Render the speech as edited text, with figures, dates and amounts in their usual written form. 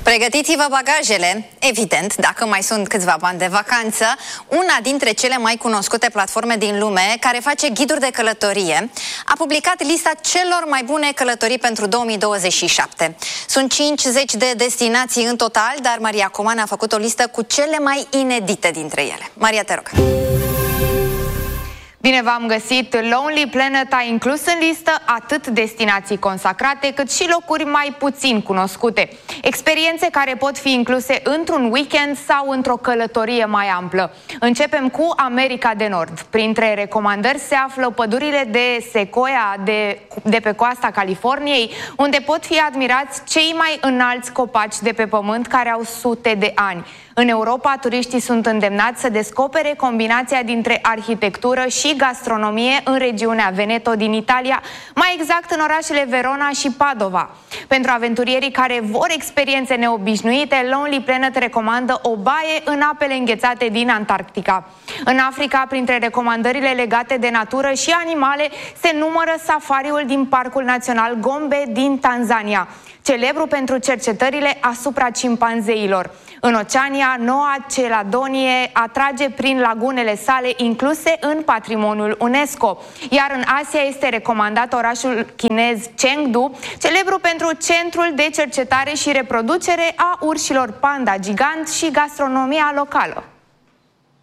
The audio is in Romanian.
Pregătiți-vă bagajele, evident, dacă mai sunt câțiva bani de vacanță. Una dintre cele mai cunoscute platforme din lume, care face ghiduri de călătorie, a publicat lista celor mai bune călătorii pentru 2027. Sunt 50 de destinații în total, dar Maria Coman a făcut o listă cu cele mai inedite dintre ele. Maria, te rog. Bine v-am găsit! Lonely Planet a inclus în listă atât destinații consacrate, cât și locuri mai puțin cunoscute. Experiențe care pot fi incluse într-un weekend sau într-o călătorie mai amplă. Începem cu America de Nord. Printre recomandări se află pădurile de secoia de pe coasta Californiei, unde pot fi admirați cei mai înalți copaci de pe pământ care au sute de ani. În Europa, turiștii sunt îndemnați să descopere combinația dintre arhitectură și gastronomie în regiunea Veneto din Italia, mai exact în orașele Verona și Padova. Pentru aventurierii care vor experiențe neobișnuite, Lonely Planet recomandă o baie în apele înghețate din Antarctica. În Africa, printre recomandările legate de natură și animale, se numără safariul din Parcul Național Gombe din Tanzania, celebru pentru cercetările asupra cimpanzeilor. În Oceania, Noua Caledonie atrage prin lagunele sale incluse în patrimoniul UNESCO. Iar în Asia este recomandat orașul chinez Chengdu, celebru pentru centrul de cercetare și reproducere a urșilor panda gigant și gastronomia locală.